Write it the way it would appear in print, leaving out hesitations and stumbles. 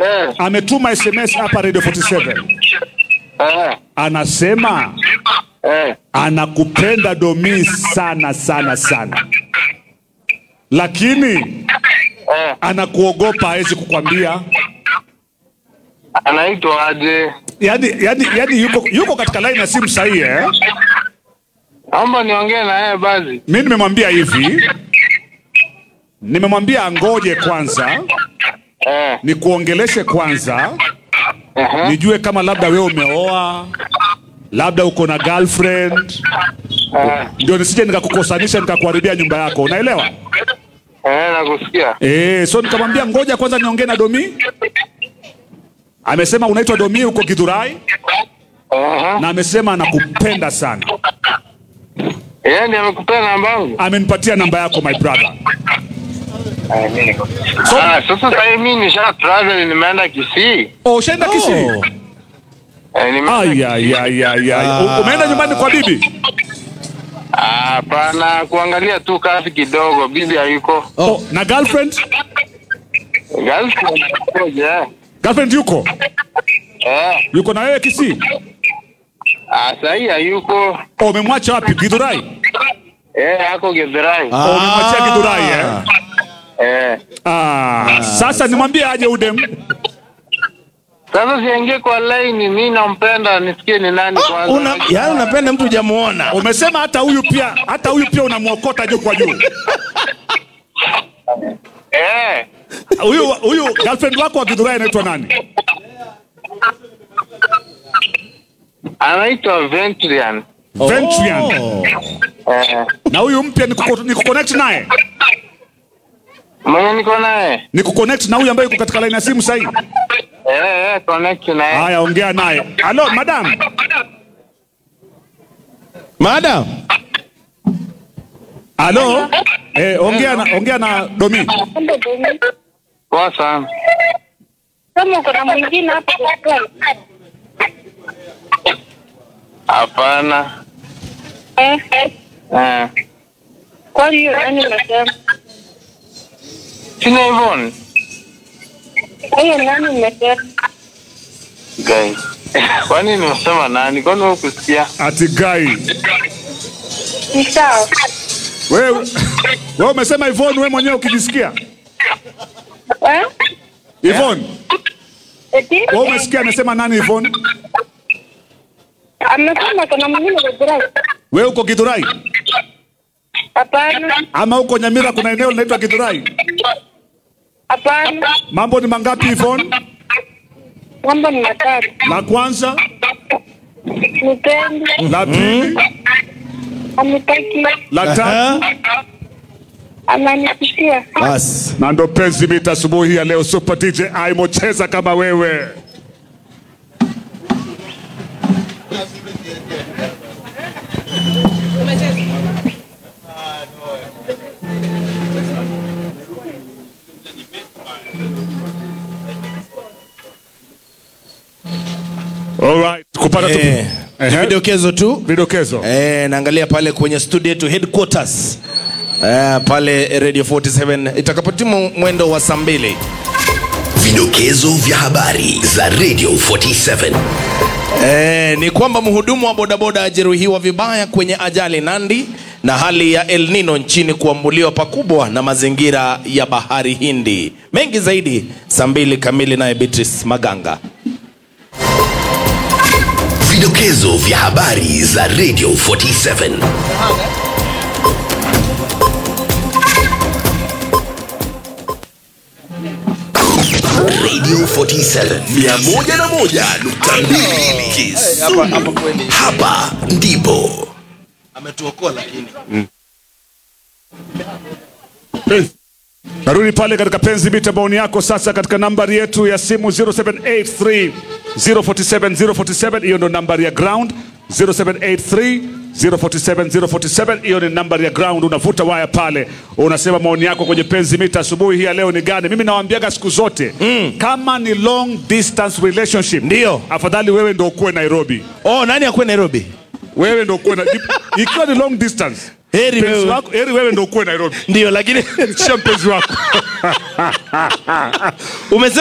ametuma SMS hapa Radio 47. Anasema anakupenda Domi sana sana sana. Lakini anakuogopa, hawezi kukwambia. Anaitwa aje? Yaani yuko katika line ya simu sahihi Naomba niongee na yeye basi. Mimi nimemwambia hivi. Nimemwambia angoje kwanza. Nikuongeleshe kwanza. Nijue kama labda wewe umeoa, labda uko na girlfriend. Ndio nisije nikakukosanisha nikakuharibia nyumba yako. Unaelewa? Nakusikia. So nikamwambia ngoja kwanza niongee na Domi. Amesema unaitwa Domi, uko Githurai. Na amesema anakupenda sana. Ndiye amekupea namba yangu? Amenipatia namba yako my brother. Sasa mimi nisha travel, nimeenda Kisii. Ushaenda Kisii? Umeenda nyumbani kwa bibi? Hapana, kuangalia tu kazi kidogo, bibi hayuko. Na girlfriend? Girlfriend yuko? Yuko na wewe Kisii? Sasa hayuko. Umemwacha wapi? Githurai? Yako Githurai. Umemwacha Githurai sasa nimwambie aje udem. Sasa siingie kwa line, mimi nampenda, nisikie ni nani kwanza. Yaani unapenda mtu hujamuona. Umesema hata huyu pia unamuokota juu kwa juu. Huyu girlfriend wako wa Githurai anaitwa nani? Anaitwa Ventrian. Na huyu mpya ni kuconnect naye? Mwenye niko naye? Ni kuconnect na huyu ambaye yuko katika line ya simu sasa hivi? Connect naye. Haya, ongea naye. Hello, madam. Hello? Ongea na Domi. Poa sana. Kama kuna mwingine hapa kwa hapana. Kwa hiyo nani unasema? Sina Yvonne. Nani unasema? Guy. Kwani unasema nani? Kwani hukusikia? Ati Guy. Ni sawa. Wewe umesema Yvonne, wewe mwenyewe ukijisikia? Yvonne. Wewe umesikia anasema nani Yvonne? Amesema kuna mwingine Githurai. Wewe uko Githurai? Hapana. Ama uko Nyamira, kuna eneo linaitwa Githurai? Hapana. Mambo ni mangapi Yvonne? Mambo ni matatu. La kwanza? Nipende. La pili? Amitaki. La tatu? Ananipitia. Bas. Na ndo penzi mita asubuhi ya leo Super DJ Aimo, cheza kama wewe. Alright, kupata tu. Vidokezo tu. Vidokezo. Naangalia pale kwenye studio yetu headquarters. Pale Radio 47 itakapotimu mwendo wa saa 2. Vidokezo vya habari za Radio 47. Ni kwamba mhudumu wa bodaboda ajeruhiwa vibaya kwenye ajali Nandi, na hali ya El Nino nchini kuambuliwa pakubwa na mazingira ya bahari Hindi. Mengi zaidi saa 2 kamili, naye Beatrice Maganga. Vidokezo vya habari za Radio 47. Radio 47 101.2 Kisumu. Hapa ndipo ametuokoa lakini. Narudi pale katika penzi bita maoni yako sasa katika nambari yetu ya simu 0783 047 047. Hiyo ndo nambari ya ground. 0783 047 047. Hiyo ni nambari ya ground. Unavuta waya pale, unasema maoni yako kwenye penzi mita asubuhi hii ya leo ni gani. Mimi nawaambiaga siku zote kama ni long distance relationship, ndio afadhali wewe ndo ukue Nairobi. Nani akue Nairobi? Wewe ndo ukue ikiwa ni long distance, heri wewe ndo ukue Nairobi. Ndio, lakini sio mpenzi wako. Umesema